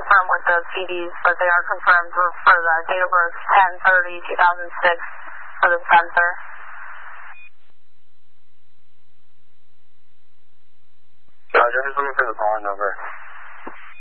confirm with the PDs, but they are confirmed for the date of birth 10/30/2006 for the sensor. Roger, just looking for the phone number.